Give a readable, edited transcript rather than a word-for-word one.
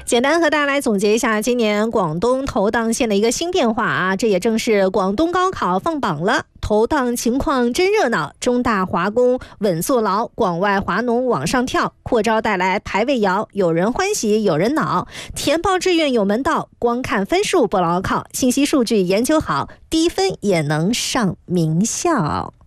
简单和大家来总结一下今年广东投档县的一个新变化啊，这也正是广东高考放榜了，投档情况真热闹，中大华工稳坐牢，广外华农往上跳，扩招带来排位摇，有人欢喜有人恼，填报志愿有门道，光看分数不牢靠，信息数据研究好，低分也能上名校。